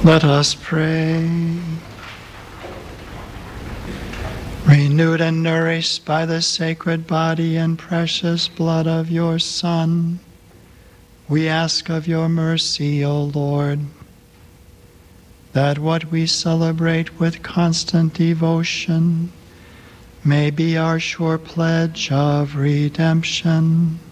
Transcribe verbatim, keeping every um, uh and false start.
Let us pray. Renewed and nourished by the sacred body and precious blood of your Son, we ask of your mercy, O Lord, that what we celebrate with constant devotion may be our sure pledge of redemption.